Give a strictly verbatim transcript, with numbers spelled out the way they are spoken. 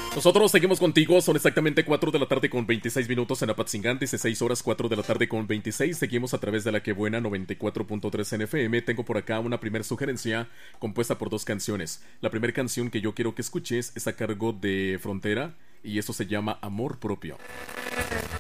Nosotros seguimos contigo, son exactamente cuatro de la tarde con veintiséis minutos en Apatzingán, dieciséis horas cuatro de la tarde con veintiséis. Seguimos a través de la que buena noventa y cuatro punto tres en F M. Tengo por acá una primera sugerencia compuesta por dos canciones. La primera canción que yo quiero que escuches es a cargo de Frontera y eso se llama Amor Propio.